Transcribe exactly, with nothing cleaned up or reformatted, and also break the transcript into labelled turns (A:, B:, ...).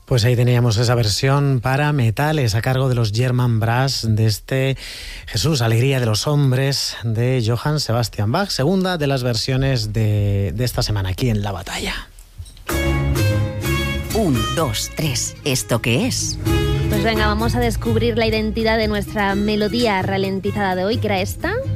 A: Pues ahí teníamos esa versión para metales a cargo de los German Brass de este Jesús, Alegría de los Hombres de Johann Sebastian Bach, segunda de las versiones de, de esta semana aquí en La Batalla.
B: Un, dos, tres. ¿Esto qué es?
C: Pues venga, vamos a descubrir la identidad de nuestra melodía ralentizada de hoy, que era esta.